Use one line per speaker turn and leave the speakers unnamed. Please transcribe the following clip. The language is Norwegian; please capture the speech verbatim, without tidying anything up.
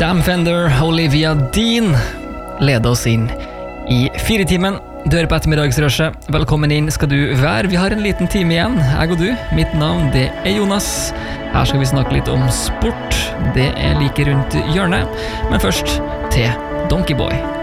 Sam Fender, Olivia Dean leder oss inn i fire timen. Du hører på ettermiddagsrushet. Velkommen inn skal du være. Vi har en liten time igjen, jeg og du. Mitt navn det er Jonas. Her skal vi snakke litt om sport. Det er like rundt hjørnet. Men først til Donkey Boy.